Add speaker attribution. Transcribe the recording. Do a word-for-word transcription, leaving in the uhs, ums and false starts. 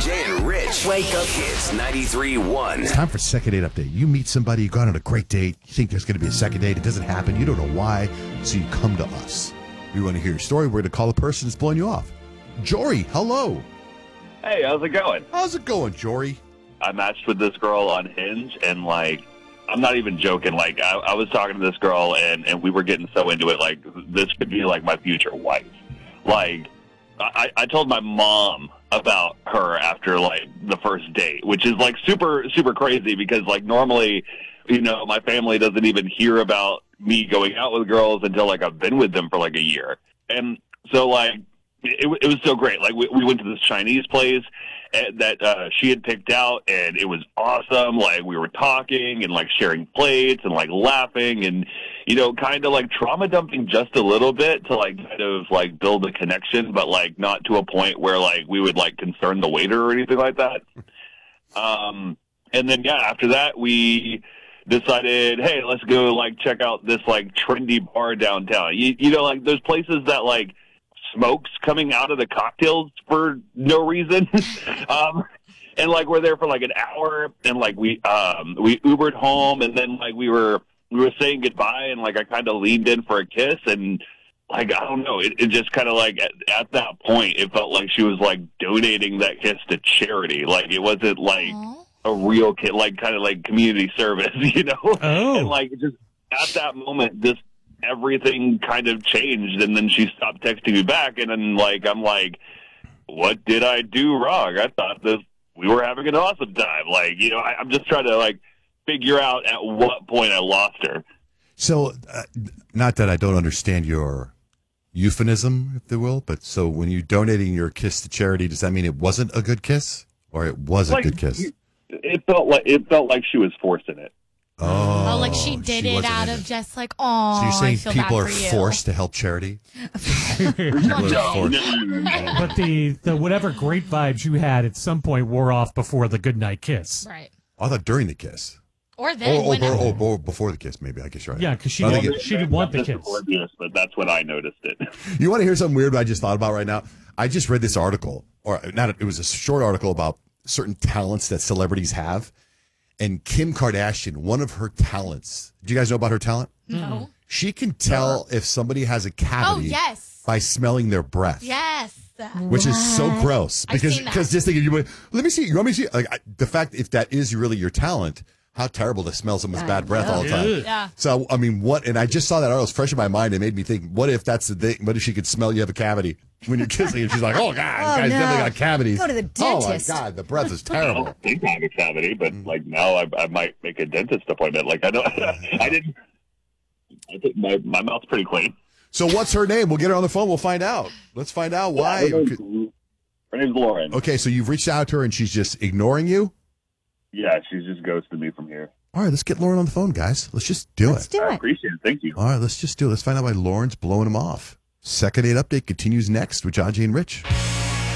Speaker 1: Jay and Rich. Wake up Hits ninety-three point one.
Speaker 2: It's time for second date update. You meet somebody, you go on a great date, you think there's going to be a second date, it doesn't happen, you don't know why, so you come to us. We want to hear your story. We're going to call the person that's blowing you off. Jory, hello.
Speaker 3: Hey, how's it going?
Speaker 2: How's it going, Jory?
Speaker 3: I matched with this girl on Hinge, and, like, I'm not even joking. Like, I, I was talking to this girl, and, and we were getting so into it, like, this could be, like, my future wife. Like, I, I told my mom about her after, like, the first date, which is, like, super, super crazy because, like, normally, you know, my family doesn't even hear about me going out with girls until, like, I've been with them for, like, a year. And so, like, it, it was so great. Like, we, we went to this Chinese place that uh, she had picked out, and it was awesome. Like, we were talking and, like, sharing plates and, like, laughing and, you know, kind of, like, trauma dumping just a little bit to, like, kind of, like, build a connection, but, like, not to a point where, like, we would, like, concern the waiter or anything like that. Um, and then, yeah, after that, we decided, hey, let's go, like, check out this, like, trendy bar downtown. You, you know, like, those places that, like, smokes coming out of the cocktails for no reason. um, and like we're there for like an hour, and like we um we Ubered home, and then like we were we were saying goodbye, and like I kind of leaned in for a kiss, and like I don't know, it, it just kind of like at, at that point it felt like she was like donating that kiss to charity. Like it wasn't like Aww. a real kid, like kind of like community service, you know.
Speaker 4: Oh.
Speaker 3: And like just at that moment, this. everything kind of changed, and then she stopped texting me back, and then like I'm like, what did I do wrong? I thought this we were having an awesome time. Like, you know, I, I'm just trying to like figure out at what point I lost her.
Speaker 2: So, uh, not that I don't understand your euphemism, if you will, but so when you're donating your kiss to charity, does that mean it wasn't a good kiss, or it was a
Speaker 3: like,
Speaker 2: good kiss?
Speaker 3: It felt like it felt like she was forcing it.
Speaker 2: Oh,
Speaker 5: oh, like she did
Speaker 2: she
Speaker 5: it out of just like, oh.
Speaker 2: So you're saying
Speaker 5: I feel
Speaker 2: people
Speaker 5: bad
Speaker 2: are
Speaker 5: for you.
Speaker 2: forced to help charity?
Speaker 3: No, no, no, no.
Speaker 4: But the, the whatever great vibes you had at some point wore off before the goodnight kiss.
Speaker 5: Right.
Speaker 2: I thought during the kiss.
Speaker 5: Or then.
Speaker 2: Or, or,
Speaker 5: whenever.
Speaker 2: or, or before the kiss, maybe. I guess you're right.
Speaker 4: Yeah, because she,
Speaker 2: I
Speaker 4: didn't-
Speaker 2: think it-
Speaker 4: she didn't want the
Speaker 3: That's
Speaker 4: kiss.
Speaker 3: oblivious, but that's when I noticed it.
Speaker 2: You want to hear something weird I just thought about right now? I just read this article, or not, it was a short article about certain talents that celebrities have. And Kim Kardashian, one of her talents, do you guys know about her talent?
Speaker 5: No.
Speaker 2: She can tell if somebody has a cavity
Speaker 5: Oh, yes.
Speaker 2: by smelling their breath.
Speaker 5: Yes.
Speaker 2: Which is so gross.
Speaker 5: I've
Speaker 2: Because
Speaker 5: seen that.
Speaker 2: because just thinking, you went, let me see, you want me to see? Like, I, the fact, if that is really your talent, how terrible to smell someone's bad breath all the time.
Speaker 5: Yeah.
Speaker 2: So, I mean, what, and I just saw that article, it was fresh in my mind. It made me think, what if that's the thing? What if she could smell you have a cavity when you're kissing? And she's like, oh, God,
Speaker 6: Oh,
Speaker 2: this guy's
Speaker 6: no.
Speaker 2: definitely got cavities.
Speaker 6: Go to the
Speaker 2: Oh, my
Speaker 6: dentist.
Speaker 2: God, the breath is
Speaker 3: I
Speaker 2: terrible.
Speaker 3: don't think I have a cavity, but like now I, I might make a dentist appointment. Like I don't, I didn't. I think my my mouth's pretty clean.
Speaker 2: So, what's her name? We'll get her on the phone. We'll find out. Let's find out why.
Speaker 3: Her name's, her name's Lauren.
Speaker 2: Okay, so you've reached out to her and she's just ignoring you?
Speaker 3: Yeah, she's just ghosted me from here.
Speaker 2: All right, let's get Lauren on the phone, guys. Let's just do
Speaker 6: Let's
Speaker 2: it.
Speaker 6: do
Speaker 3: I
Speaker 6: it.
Speaker 3: appreciate it. Thank you.
Speaker 2: All right, let's just do it. Let's find out why Lauren's blowing him off. Second date update continues next with John, Jay, and Rich.